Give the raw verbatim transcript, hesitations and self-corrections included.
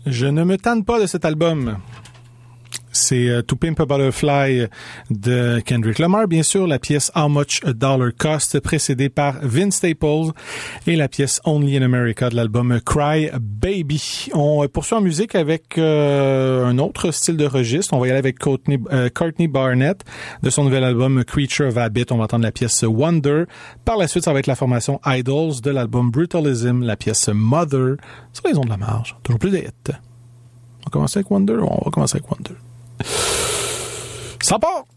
Je ne me tanne pas de cet album. C'est euh, To Pimp a Butterfly de Kendrick Lamar, bien sûr, la pièce How Much a Dollar Cost, précédée par Vince Staples, et la pièce Only in America de l'album Cry Baby. On poursuit en musique avec euh, un autre style de registre. On va y aller avec Courtney, euh, Courtney Barnett de son nouvel album Creature of Habit. On va entendre la pièce Wonder. Par la suite, ça va être la formation Idols de l'album Brutalism, la pièce Mother. Sur les ondes de la marge, toujours plus de hits. On va commencer avec Wonder? On va commencer avec Wonder. Ça part!